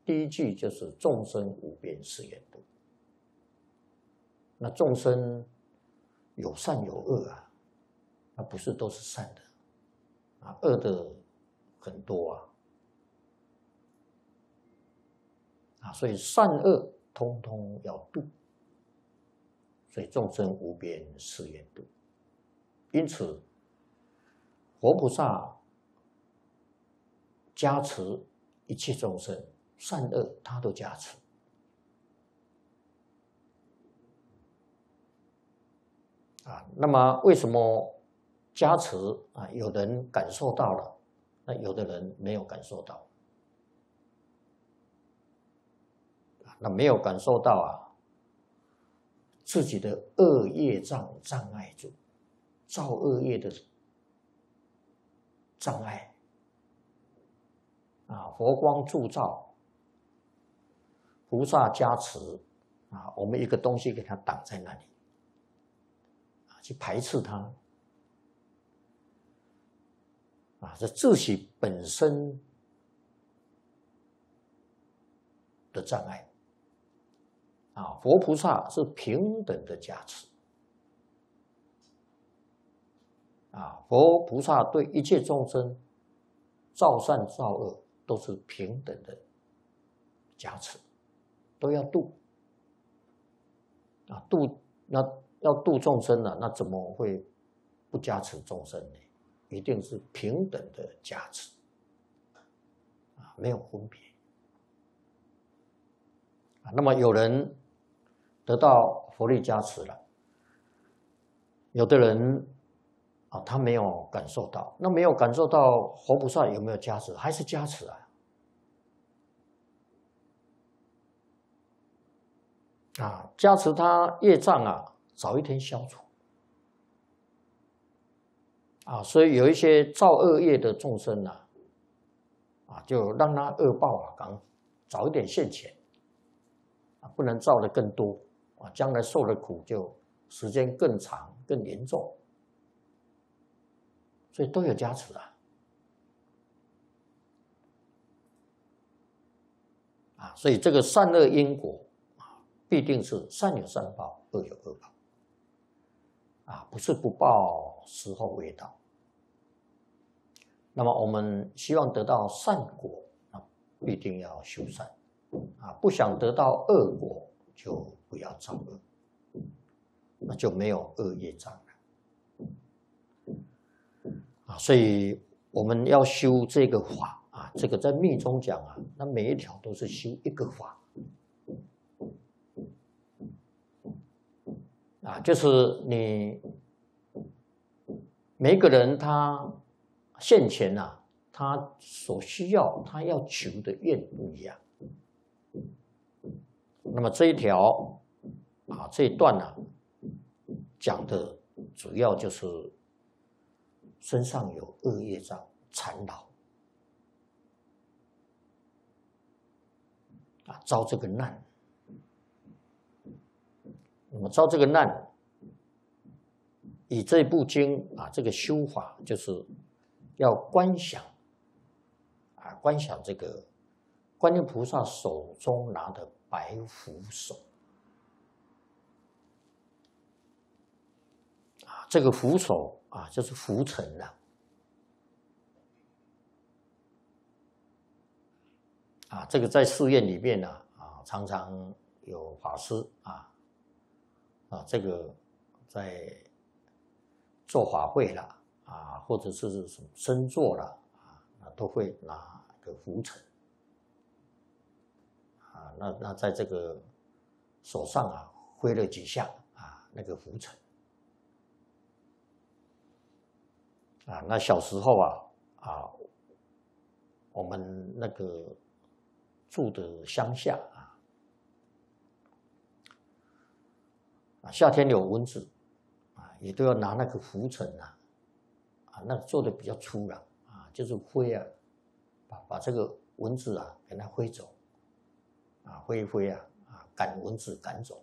第一句就是众生无边誓愿度。那众生有善有恶啊，那不是都是善的啊，恶的很多啊，所以善恶通通要度，所以众生无边誓愿度。因此，佛菩萨加持一切众生，善恶他都加持。那么为什么加持啊？有人感受到了，那有的人没有感受到。那没有感受到自己的恶业障碍住，造恶业的障碍佛光铸造，菩萨加持我们一个东西给它挡在那里去排斥它这自己本身的障碍佛菩萨是平等的加持佛菩萨对一切众生造善造恶都是平等的加持，都要度那要度众生那怎么会不加持众生呢？一定是平等的加持没有分别那么有人得到佛力加持了，有的人他没有感受到，那没有感受到佛菩萨有没有加持？还是加持加持他业障早一天消除所以有一些造恶业的众生就让他恶报早一点现前不能造的更多将来受的苦就时间更长更严重，所以都有加持所以这个善恶因果必定是善有善报，恶有恶报不是不报，时候未到。那么我们希望得到善果必定要修善不想得到恶果就不要造恶，那就没有恶业障了所以我们要修这个法这个在密中讲那每一条都是修一个法就是你每个人他现前他所需要他要求的愿不一样。那么这一条这一段讲的主要就是身上有恶业障缠绕遭这个难。那么遭这个难，以这部经这个修法就是要观想这个观音菩萨手中拿的白拂手这个拂手就是拂尘这个在寺院里面常常有法师这个在做法会啦或者是什么僧座啦都会拿个拂尘那在这个手上挥了几下那个拂尘那小时候我们那个住的乡下夏天有蚊子也都要拿那个拂尘那做的比较粗了就是挥把这个蚊子给它挥走挥一挥赶蚊子赶走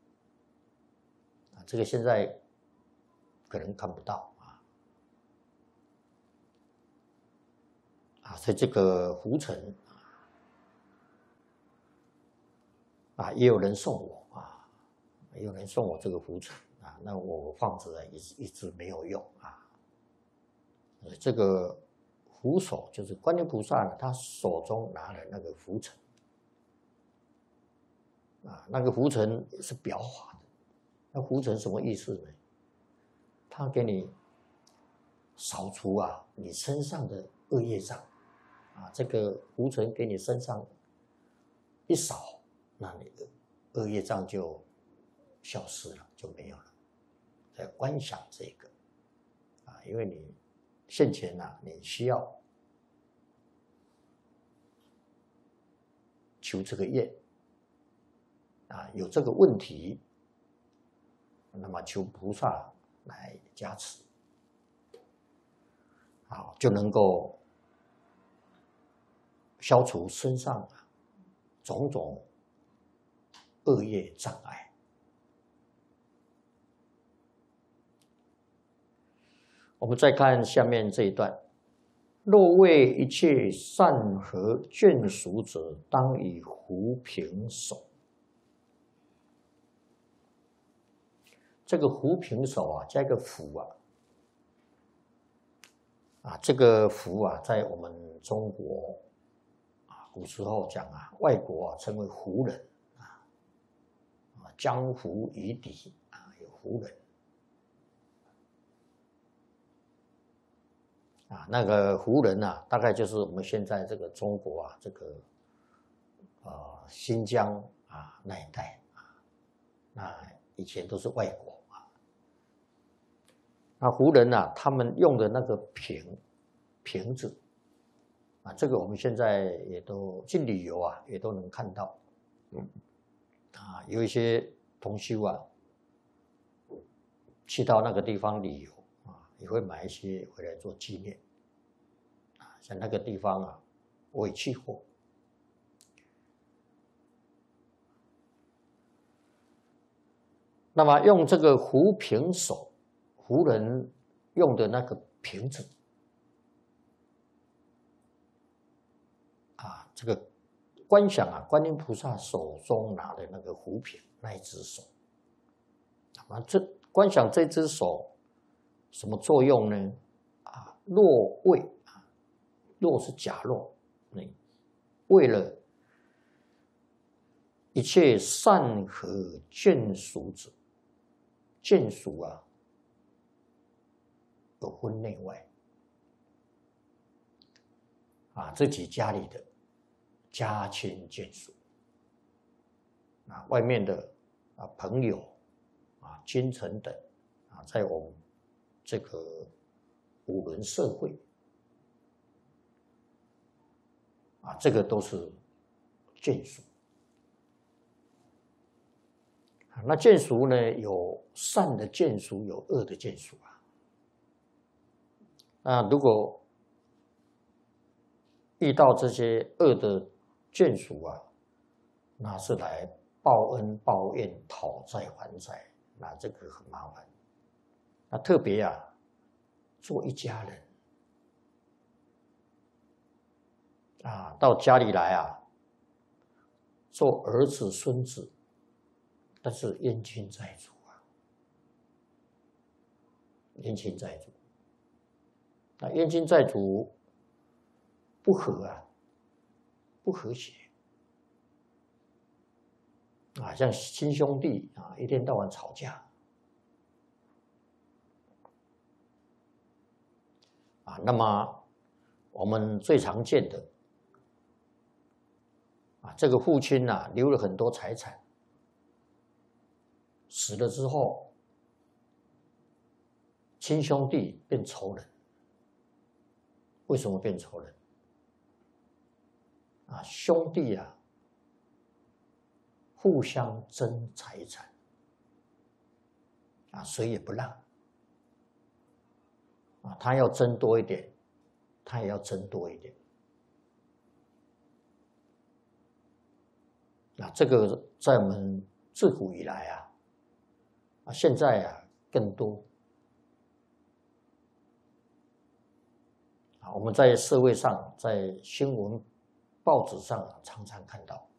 这个现在可能看不到所以这个拂尘也有人送我也有人送我这个符尘那我放着一直没有用这个符手就是观音菩萨呢，他手中拿了那个符尘那个符尘是表法的。那符尘什么意思呢？他给你扫除你身上的恶业障这个符尘给你身上一扫，那你的恶业障就消失了，就没有了。在观想这个因为你现前你需要求这个愿有这个问题，那么求菩萨来加持就能够消除身上种种恶业障碍。我们再看下面这一段：若为一切善和眷属者，当以符平手。这个符平手加一个符这个符在我们中国古时候讲外国称为胡人江湖夷狄有胡人那个胡人大概就是我们现在这个中国这个新疆那一带那以前都是外国那胡人他们用的那个瓶子这个我们现在也都去旅游也都能看到有一些同修去到那个地方旅游也会买一些回来做纪念像那个地方我也去过。那么用这个符平手，胡人用的那个瓶子这个观想观音菩萨手中拿的那个符瓶那一只手观想这只手什么作用呢？若为若是假若为了一切善和眷属者，眷属有分内外自己家里的家亲眷属外面的朋友君臣等在我们这个五伦社会这个都是眷属那眷属呢，有善的眷属，有恶的眷属如果遇到这些恶的眷属那是来报恩报怨、讨债还债，那这个很麻烦。那特别做一家人到家里来做儿子孙子，但是冤亲债主冤亲债主，那冤亲债主不和不和谐像亲兄弟一天到晚吵架那么我们最常见的这个父亲留了很多财产，死了之后，亲兄弟变仇人。为什么变仇人？兄弟互相争财产谁也不让他要争多一点，他也要争多一点。这个在我们自古以来现在更多我们在社会上，在新闻报纸上常常看到